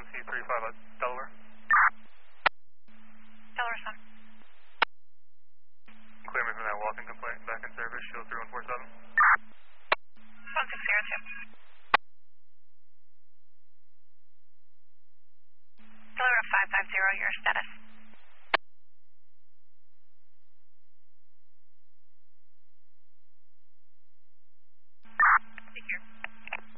C35 Delaware. Delaware Sun. Clear me from that walk-in complaint. Back in service, shield 3147. 1602. Delaware 550, your status.